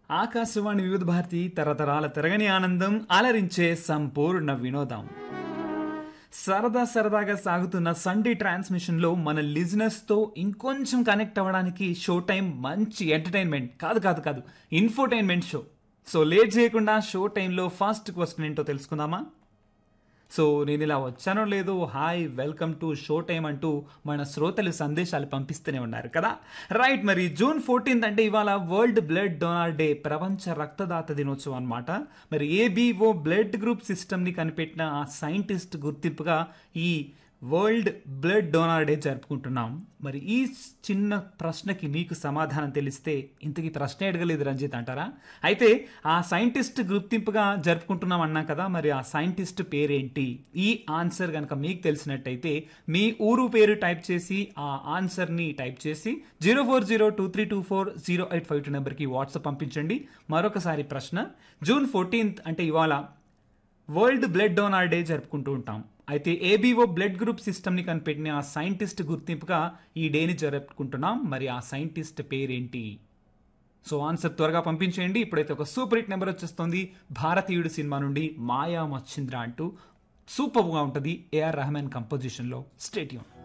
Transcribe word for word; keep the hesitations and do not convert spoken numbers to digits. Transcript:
ఆకాశవాణి వివిధ భారతి తరతరాల తరగని ఆనందం అలరించే సంపూర్ణ వినోదం. సరదా సరదాగా సాగుతున్న సండే ట్రాన్స్మిషన్ లో మన లిజనర్స్ తో ఇంకొంచెం కనెక్ట్ అవ్వడానికి షో టైం మంచి ఎంటర్టైన్మెంట్ కాదు కాదు కాదు ఇన్ఫోటైన్మెంట్ షో. సో లేట్ చేయకుండా షో టైంలో ఫస్ట్ క్వశ్చన్ ఏంటో తెలుసుకుందామా? సో నేను ఇలా వచ్చానో లేదో hi welcome to show time అంటూ మన శ్రోతలు సందేశాలు పంపిస్తూనే ఉన్నారు కదా. రైట్, మరి జూన్ ఫోర్టీన్త్ అంటే ఇవాళ వరల్డ్ బ్లడ్ డోనార్ డే, ప్రపంచ రక్తదాత దినోత్సవం అన్నమాట. మరి ఏబిఓ బ్లడ్ గ్రూప్ సిస్టమ్ని కనిపెట్టిన ఆ సైంటిస్ట్ గుర్తింపుగా ఈ వరల్డ్ బ్లడ్ డోనార్ డే జరుపుకుంటున్నాం. మరి ఈ చిన్న ప్రశ్నకి మీకు సమాధానం తెలిస్తే ఇంతకీ ప్రశ్న అడగలేదు రంజిత్ అంటారా? అయితే ఆ సైంటిస్ట్ గుర్తింపుగా జరుపుకుంటున్నాం అన్నాం కదా, మరి ఆ సైంటిస్ట్ పేరేంటి? ఈ ఆన్సర్ కనుక మీకు తెలిసినట్టయితే మీ ఊరు పేరు టైప్ చేసి ఆ ఆన్సర్ని టైప్ చేసి zero four zero two three two four zero eight five two నెంబర్కి వాట్సాప్ పంపించండి. మరొకసారి ప్రశ్న, జూన్ ఫోర్టీన్త్ అంటే ఇవాళ వరల్డ్ బ్లడ్ డోనార్ డే జరుపుకుంటూ ఉంటాం. అయితే ఏబిఓ బ్లడ్ గ్రూప్ సిస్టమ్ని కనిపెట్టిన ఆ సైంటిస్ట్ గుర్తింపుగా ఈ డేని జరుపుకుంటున్నాం. మరి ఆ సైంటిస్ట్ పేరేంటి? సో ఆన్సర్ త్వరగా పంపించేయండి. ఇప్పుడైతే ఒక సూపర్ హిట్ నెంబర్ వచ్చేస్తుంది భారతీయుడు సినిమా నుండి, మాయా మచ్చింద్ర అంటూ సూపర్గా ఉంటుంది ఏఆర్ రెహమాన్ కంపోజిషన్లో. Stay tune.